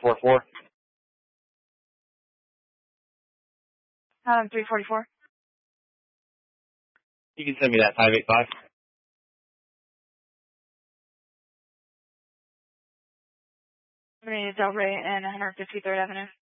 344. 344. You can send me that 585. Del Rey and 153rd Avenue.